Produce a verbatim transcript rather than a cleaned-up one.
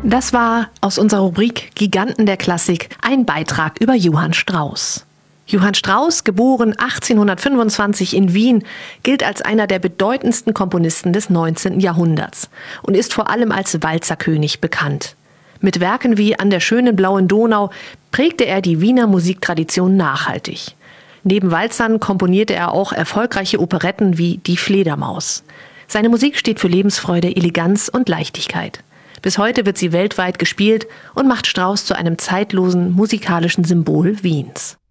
Das war aus unserer Rubrik Giganten der Klassik ein Beitrag über Johann Strauss. Johann Strauss, geboren achtzehnhundertfünfundzwanzig in Wien, gilt als einer der bedeutendsten Komponisten des neunzehnten Jahrhunderts und ist vor allem als Walzerkönig bekannt. Mit Werken wie An der schönen blauen Donau prägte er die Wiener Musiktradition nachhaltig. Neben Walzern komponierte er auch erfolgreiche Operetten wie Die Fledermaus. Seine Musik steht für Lebensfreude, Eleganz und Leichtigkeit. Bis heute wird sie weltweit gespielt und macht Strauss zu einem zeitlosen musikalischen Symbol Wiens.